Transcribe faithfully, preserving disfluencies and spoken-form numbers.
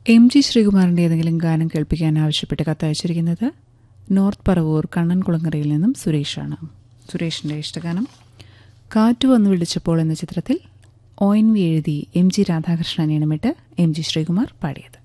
M G ശ്രീകുമാറിൻ്റെ ഏതെങ്കിലും ഗാനം കേൾപ്പിക്കാൻ ആവശ്യപ്പെട്ട് കത്തയച്ചിരിക്കുന്നത് നോർത്ത് പറവൂർ കണ്ണൻകുളങ്ങരയിൽ നിന്നും സുരേഷാണ്. സുരേഷിൻ്റെ ഇഷ്ടഗാനം കാറ്റു വന്നു വിളിച്ചപ്പോൾ എന്ന ചിത്രത്തിൽ ഒ എൻ വി എഴുതി M G Radhakrishnan ഇണമിട്ട് M G Sreekumar പാടിയത്.